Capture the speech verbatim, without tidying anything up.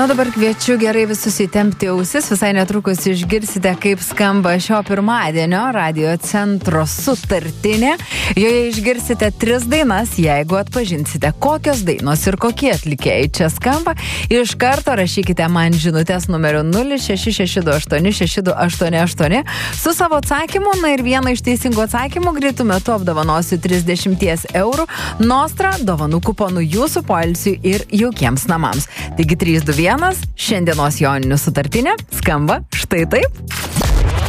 Na dabar kviečiu gerai visus įtempti ausis, visai netrukus išgirsite, kaip skamba šio pirmadienio radio centro sutartinė. Joje išgirsite tris dainas, jeigu atpažinsite, kokios dainos ir kokie atlikėjai čia skamba. Iš karto rašykite man žinutės numeriu nulis šeši šeši du aštuoni šeši du aštuoni aštuoni su savo atsakymu, na ir vieną iš teisingų atsakymų greitų metu apdovanosiu trisdešimt eurų Nostra dovanų kuponų jūsų poilsiui ir jaukiems namams. Taigi trys du vienas, šiandienos joninių sutartinė skamba štai taip.